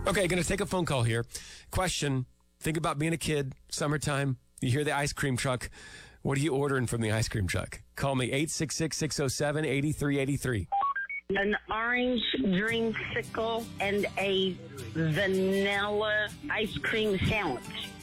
Okay, going to take a phone call here. Question, think about being a kid, summertime, you hear the ice cream truck. What are you ordering from the ice cream truck? Call me, 866-607-8383. An orange dreamsicle and a vanilla ice cream sandwich.